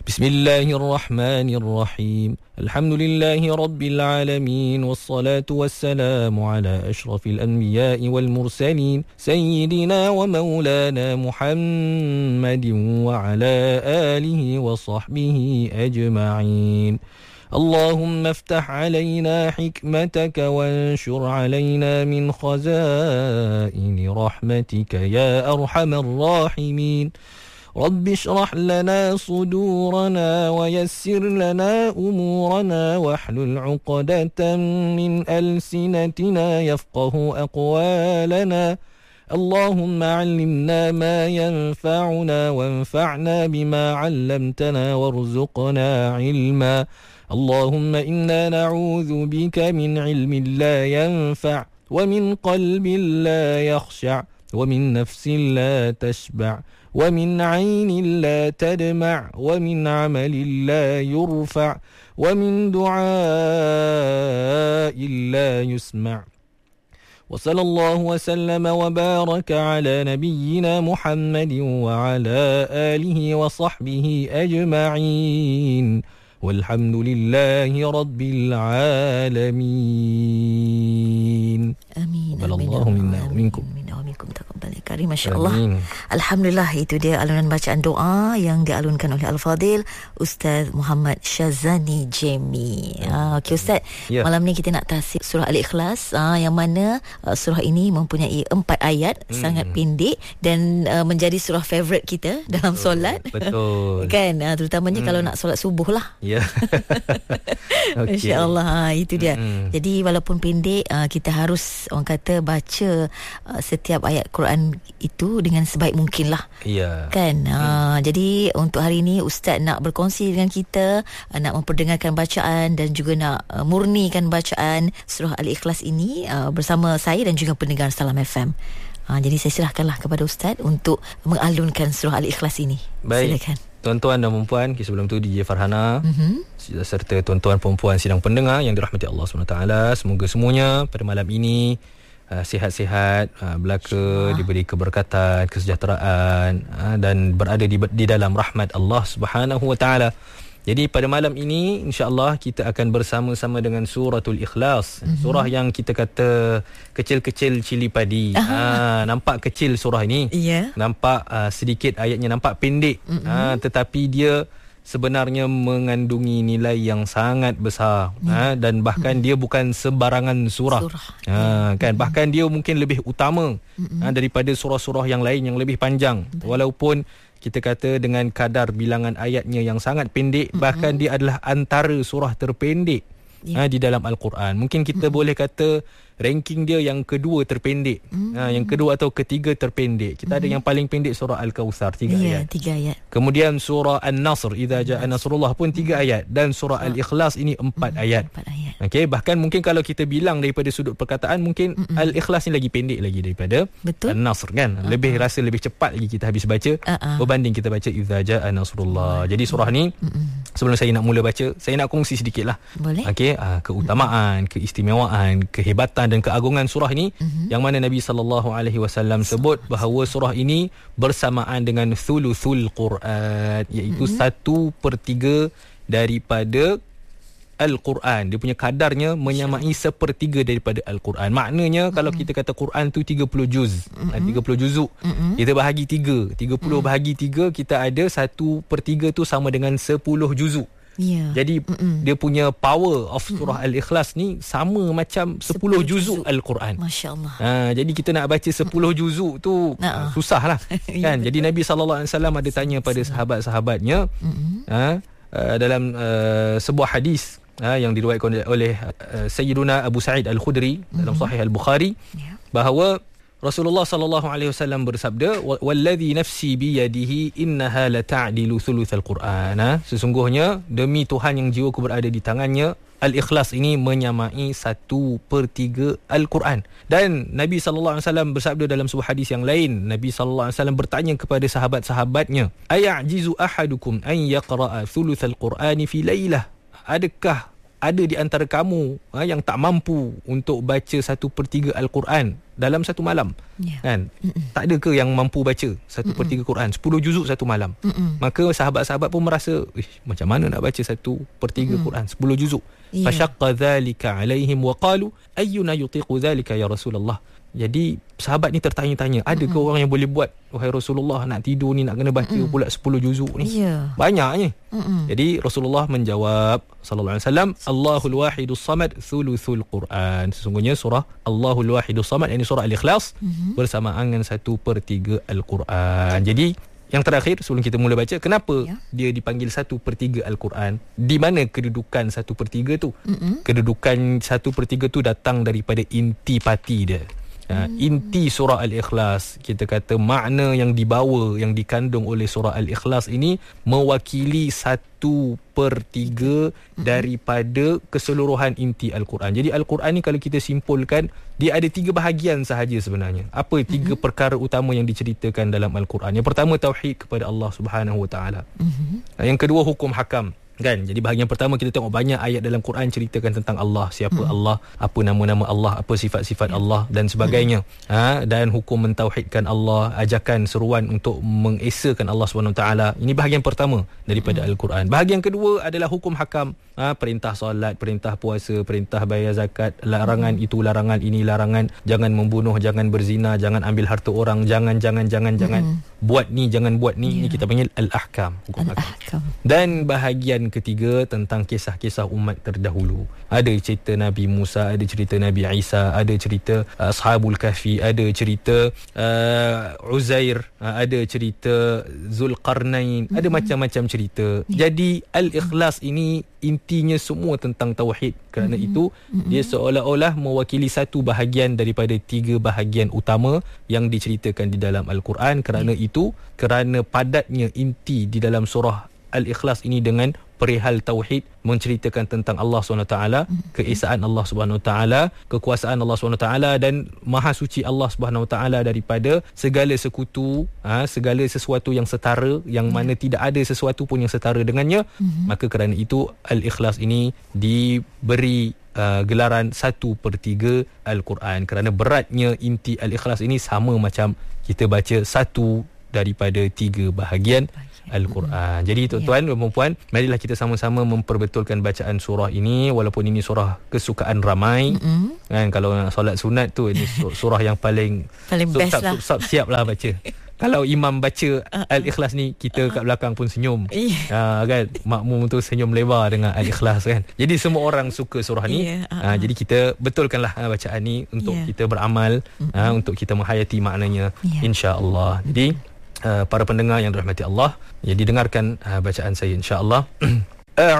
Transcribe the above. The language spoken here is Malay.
بسم الله الرحمن الرحيم الحمد لله رب العالمين والصلاة والسلام على أشرف الأنبياء والمرسلين سيدنا ومولانا محمد وعلى آله وصحبه أجمعين اللهم افتح علينا حكمتك وانشر علينا من خزائن رحمتك يا أرحم الراحمين رب اشرح لنا صدورنا ويسر لنا أمورنا واحلل عقدة من ألسنتنا يفقه أقوالنا اللهم علمنا ما ينفعنا وانفعنا بما علمتنا وارزقنا علما اللهم إنا نعوذ بك من علم لا ينفع ومن قلب لا يخشع ومن نفس لا تشبع ومن عين لا تدمع ومن عمل لا يرفع ومن دعاء لا يسمع وصلى الله وسلم وبارك على نبينا محمد وعلى آله وصحبه أجمعين والحمد لله رب العالمين آمين بل الله منا ومنكم taqabbal karim masya-Allah. Alhamdulillah, itu dia alunan bacaan doa yang dialunkan oleh Al-Fadil Ustaz Muhammad Syazani Jemi. Okey Ustaz, malam ni kita nak tahsib surah Al-Ikhlas, yang mana surah ini mempunyai 4 ayat, sangat pendek dan menjadi surah favorite kita dalam solat. Betul. Kan, terutamanya kalau nak solat subuh lah. Ya. Okay. Masya-Allah, itu dia. Jadi walaupun pendek, kita harus orang kata baca setiap ayat Quran itu dengan sebaik mungkin lah. Ya. Kan. Jadi untuk hari ini Ustaz nak berkongsi dengan kita, nak memperdengarkan bacaan dan juga nak murnikan bacaan surah Al-Ikhlas ini bersama saya dan juga pendengar Salam FM. Jadi saya serahkanlah kepada Ustaz untuk mengalunkan surah Al-Ikhlas ini. Baik. Silakan. Tuan-tuan dan puan, sebelum tu DJ Farhana, serta tuan-tuan perempuan sidang pendengar yang dirahmati Allah SWT, semoga semuanya pada malam ini sihat-sihat, belaka, diberi keberkatan, kesejahteraan, dan berada di dalam rahmat Allah Subhanahu Wa Taala. Jadi pada malam ini insya-Allah kita akan bersama-sama dengan suratul Ikhlas. Surah yang kita kata kecil-kecil cili padi. Nampak kecil surah ini. Nampak sedikit ayatnya, nampak pendek. Tetapi dia sebenarnya mengandungi nilai yang sangat besar, dan bahkan dia bukan sembarangan surah. Kan, bahkan dia mungkin lebih utama daripada surah-surah yang lain yang lebih panjang. Walaupun kita kata dengan kadar bilangan ayatnya yang sangat pendek, bahkan dia adalah antara surah terpendek di dalam Al-Quran. Mungkin kita boleh kata ranking dia yang kedua terpendek, yang kedua atau ketiga terpendek. Kita ada yang paling pendek surah Al-Kautsar 3 ayat. 3 ayat. Kemudian surah An-Nasr Idza Jaa Nasrullah pun 3 ayat, dan surah Al-Ikhlas ini 4 ayat. 4 ayat. Okey, bahkan mungkin kalau kita bilang daripada sudut perkataan, mungkin Al-Ikhlas ni lagi pendek lagi daripada An-Nasr, kan? Lebih rasa lebih cepat lagi kita habis baca berbanding kita baca Idza Jaa Nasrullah. Jadi surah ni sebelum saya nak mula baca, saya nak kongsi sedikitlah. Boleh? Okey, keutamaan, keistimewaan, kehebatan dan keagungan surah ini, yang mana Nabi SAW sebut bahawa surah ini bersamaan dengan thuluthul Quran, iaitu 1/3 daripada Al-Quran. Dia punya kadarnya menyamai 1/3 daripada Al-Quran. Maknanya kalau kita kata Quran tu 30 juz, 30 juzuk, kita bahagi 3, 30 bahagi 3, kita ada 1/3 tu sama dengan 10 juzuk. Jadi dia punya power of surah Al-Ikhlas ni sama macam 10 juzuk Al-Quran. Masya-Allah. Jadi kita nak baca 10 juzuk tu susah lah. Kan? Jadi Nabi SAW ada tanya pada sahabat-sahabatnya dalam sebuah hadis yang diriwayatkan oleh Sayyiduna Abu Sa'id Al-Khudri dalam Sahih Al-Bukhari, bahawa Rasulullah sallallahu alaihi wasallam bersabda, "Wallazi nafsi bi yadihi innaha la ta'dilu thulutsal Qur'an." Sesungguhnya demi Tuhan yang jiwaku berada di tangannya, Al-Ikhlas ini menyamai 1/3 Al-Quran. Dan Nabi sallallahu alaihi wasallam bersabda dalam sebuah hadis yang lain, Nabi sallallahu alaihi wasallam bertanya kepada sahabat-sahabatnya, "Ayajizu ahadukum an yaqra'a thulutsal Qur'ani fi lailah?" Adakah ada di antara kamu yang tak mampu untuk baca 1/3 Al-Quran dalam satu malam, kan? Tak ada ke yang mampu baca 1/3 Quran, 10 juzuk satu malam? Maka sahabat-sahabat pun merasa, macam mana nak baca 1/3 Quran 10 juzuk? Fashaqqa dhalika alaihim wa qalu ayyuna yutiqu dhalika ya Rasulullah. Jadi sahabat ni tertanya-tanya, ada ke orang yang boleh buat, wahai Rasulullah, nak tidur ni nak kena baca pula 10 juzuk ni? Banyaknya. Jadi Rasulullah menjawab sallallahu alaihi wasallam, Allahul Wahidus Samad thuluthul Quran. Sesungguhnya surah Allahul Wahidus Samad, ini surah Al-Ikhlas, bersamaan dengan 1/3 Al-Quran. Jadi yang terakhir sebelum kita mula baca, kenapa dia dipanggil 1/3 Al-Quran? Di mana kedudukan 1/3 tu? Kedudukan 1/3 tu datang daripada intipati dia. Inti surah Al-Ikhlas, kita kata makna yang dibawa, yang dikandung oleh surah Al-Ikhlas ini mewakili 1/3 daripada keseluruhan inti Al-Quran. Jadi Al-Quran ni kalau kita simpulkan, dia ada 3 bahagian sahaja sebenarnya. Apa 3 perkara utama yang diceritakan dalam Al-Quran? Yang pertama, tauhid kepada Allah Subhanahu Wa Taala. Yang kedua, hukum hakam, kan? Jadi bahagian pertama kita tengok banyak ayat dalam Quran ceritakan tentang Allah, siapa Allah, apa nama-nama Allah, apa sifat-sifat Allah dan sebagainya. Dan hukum mentauhidkan Allah, ajakan seruan untuk mengesakan Allah SWT. Ini bahagian pertama daripada Al-Quran. Bahagian kedua adalah hukum hakam, perintah solat, perintah puasa, perintah bayar zakat, larangan itu, larangan ini, larangan jangan membunuh, jangan berzina, jangan ambil harta orang, jangan buat ni, jangan buat ni. Ini kita panggil Al-Ahkam, hukum hakam. Dan bahagian ketiga tentang kisah-kisah umat terdahulu. Ada cerita Nabi Musa, ada cerita Nabi Isa, ada cerita Ashabul Kahfi, ada cerita Uzair, ada cerita Zulqarnain, ada macam-macam cerita. Jadi Al-Ikhlas ini intinya semua tentang tauhid. Kerana itu dia seolah-olah mewakili satu bahagian daripada 3 bahagian utama yang diceritakan di dalam Al-Quran. Kerana itu, kerana padatnya inti di dalam surah Al-Ikhlas ini dengan perihal tauhid, menceritakan tentang Allah SWT, keesaan Allah SWT, kekuasaan Allah SWT dan maha suci Allah SWT daripada segala sekutu, segala sesuatu yang setara, yang mana tidak ada sesuatu pun yang setara dengannya. Maka kerana itu Al-Ikhlas ini diberi gelaran 1/3 Al-Quran, kerana beratnya inti Al-Ikhlas ini sama macam kita baca satu daripada 3 bahagian Al-Quran. Jadi tuan-tuan dan puan-puan, marilah kita sama-sama memperbetulkan bacaan surah ini, walaupun ini surah kesukaan ramai. Kan, kalau nak solat sunat tu, ini surah yang paling best lah. Siap lah baca. Kalau imam baca Al-Ikhlas ni, kita kat belakang pun senyum. Kan, makmum tu senyum lebar dengan Al-Ikhlas, kan. Jadi semua orang suka surah ni. Jadi kita betulkanlah bacaan ni untuk kita beramal, untuk kita menghayati maknanya, insya-Allah. Jadi para pendengar yang dirahmati Allah, jadi dengarkan bacaan saya insya-Allah.